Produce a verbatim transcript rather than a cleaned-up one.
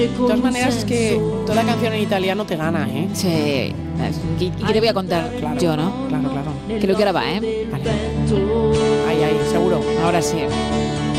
De todas maneras, es que toda canción en italiano te gana, ¿eh? Sí. ¿Y qué te voy a contar? Claro, Yo, ¿no? Claro, claro. Creo que ahora va, ¿eh? Vale. Ahí, ahí, seguro. Ahora sí.